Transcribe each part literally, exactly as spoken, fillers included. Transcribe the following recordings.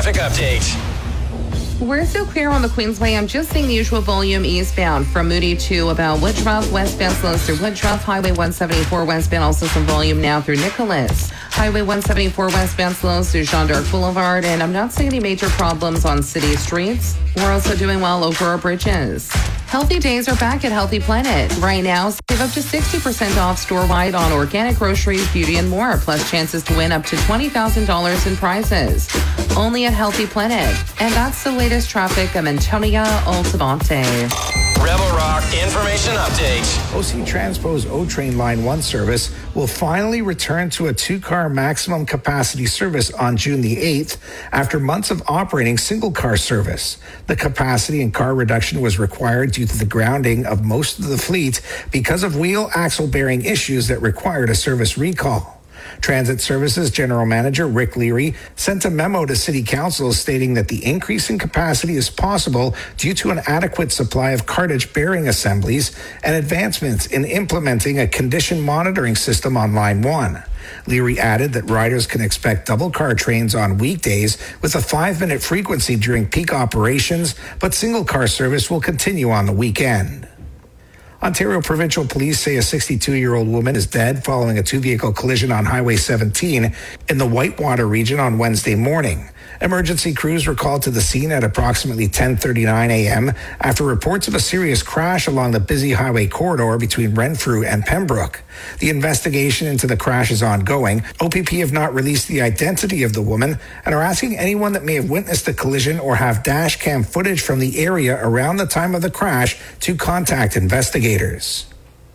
traffic update. We're still clear on the Queensway. I'm just seeing the usual volume eastbound from Moody to about Woodruff, westbound slows through Woodruff, Highway one seventy-four westbound, also some volume now through Nicholas. Highway one seventy-four westbound slows through Jean d'Arc Boulevard, and I'm not seeing any major problems on city streets. We're also doing well over our bridges. Healthy days are back at Healthy Planet. Right now, save up to sixty percent off store-wide on organic groceries, beauty, and more, plus chances to win up to twenty thousand dollars in prizes. Only at Healthy Planet. And that's the latest traffic. I'm Antonia Altamonte. Rebel Rock Information Update. O C Transpo's O-Train Line one service will finally return to a two-car maximum capacity service on June the eighth after months of operating single-car service. The capacity and car reduction was required due to the grounding of most of the fleet because of wheel axle bearing issues that required a service recall. Transit Services General Manager Rick Leary sent a memo to City Council stating that the increase in capacity is possible due to an adequate supply of cartage bearing assemblies and advancements in implementing a condition monitoring system on Line one. Leary added that riders can expect double car trains on weekdays with a five-minute frequency during peak operations, but single car service will continue on the weekend. Ontario Provincial Police say a sixty-two-year-old woman is dead following a two-vehicle collision on Highway seventeen in the Whitewater region on Wednesday morning. Emergency crews were called to the scene at approximately ten thirty-nine a.m. after reports of a serious crash along the busy highway corridor between Renfrew and Pembroke. The investigation into the crash is ongoing. O P P have not released the identity of the woman and are asking anyone that may have witnessed the collision or have dash cam footage from the area around the time of the crash to contact investigators.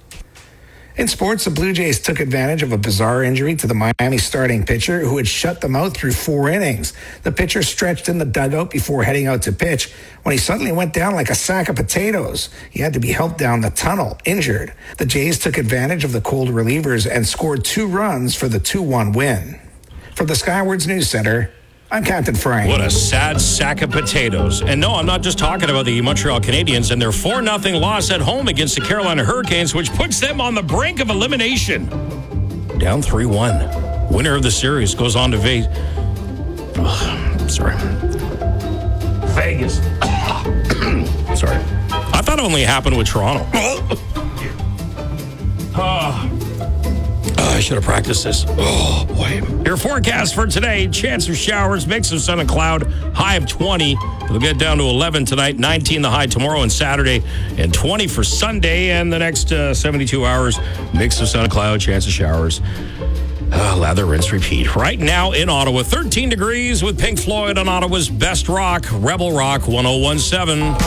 In sports, the Blue Jays took advantage of a bizarre injury to the Miami starting pitcher who had shut them out through four innings. The pitcher stretched in the dugout before heading out to pitch when he suddenly went down like a sack of potatoes. He had to be helped down the tunnel, injured. The Jays took advantage of the cold relievers and scored two runs for the two one win. From the Skywards News Center, I'm Captain Frank. What a sad sack of potatoes. And no, I'm not just talking about the Montreal Canadiens and their four nothing loss at home against the Carolina Hurricanes, which puts them on the brink of elimination. Down three one. Winner of the series goes on to Vegas. Oh, sorry. Vegas. Sorry. I thought it only happened with Toronto. Oh. Oh, I should have practiced this. Oh, boy. Your forecast for today, chance of showers, mix of sun and cloud, high of twenty. It'll get down to eleven tonight, nineteen the high tomorrow and Saturday, and twenty for Sunday and the next uh, seventy-two hours. Mix of sun and cloud, chance of showers. Uh, lather, rinse, repeat. Right now in Ottawa, thirteen degrees with Pink Floyd on Ottawa's Best Rock, Rebel Rock one oh one seven.